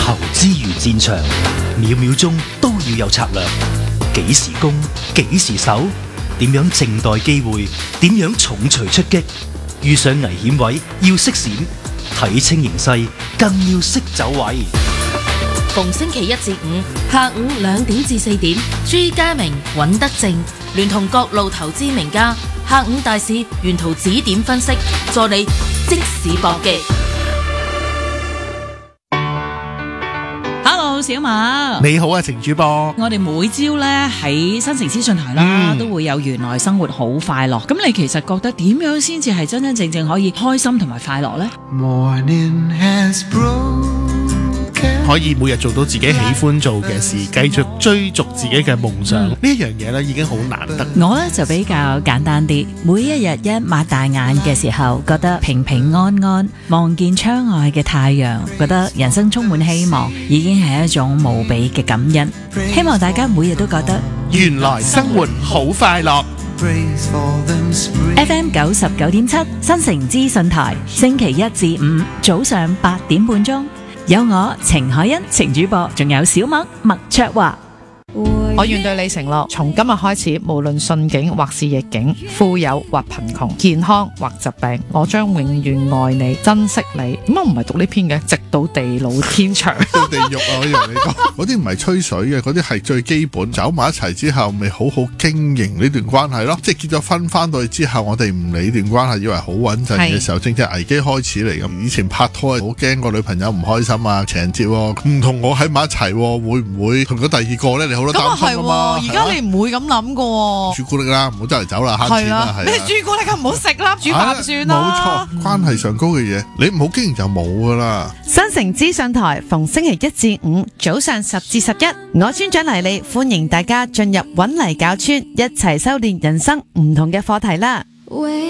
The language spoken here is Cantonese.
投資如戰場，秒秒鐘都要有策略。幾時攻，幾時守，點樣靜待機會，點樣重錘出擊。遇上危險位要識閃，睇清形勢更要識走位。 逢星期一至五下午2點至4點，朱家明、尹德正聯同各路投資名家，下午大市沿途指點分析，助你即時搏擊。 Hello， 小馬， 你好啊，程主播。 我哋每朝咧喺新城資訊台啦，都會有原來生活好快樂。咁你其實覺得點樣先至係真真正正可以開心同埋快樂呢？ Morning has broken. 可以每日做到自己喜歡做嘅事，繼續追逐自己嘅夢想，呢一樣嘢咧已經好難得。 我咧就比較簡單啲，每一日一擘大眼嘅時候，覺得平平安安，望見窗外嘅太陽，覺得人生充滿希望，已經係一種無比嘅感恩。希望大家每日都覺得原來生活好快樂。 FM 99.7新城資訊台，星期一至五早上8點半鐘。有我程海欣程主播，仲有小麥麥卓華。 我願對你承諾，從今日開始，無論順境或是逆境，富有或貧窮，健康或疾病，我將永遠愛你、珍惜你。點解唔係讀呢篇嘅？直到地老天長， 到地獄啊！我以為你講嗰啲唔係吹水嘅，嗰啲係最基本。走埋一齊之後，咪好好經營呢段關係咯。即係結咗婚翻到去之後，我哋唔理段關係，以為好穩陣嘅時候，正正危機開始嚟咁。以前拍拖係好驚個女朋友唔開心啊，情人節唔同我喺埋一齊，會唔會同咗第二個咧？你好多擔心。 而家你唔會咁諗噶， 朱古力啦，唔好周圍走啦，慳錢啦，係咩朱古力唔好食啦，煮飯算啦。 冇錯，關係上高嘅嘢，你唔好經營就冇噶啦。 新城資訊台逢星期一至五早上10至11，我村長黎利歡迎大家進入搵泥搞村，一齊修煉人生唔同嘅課題啦。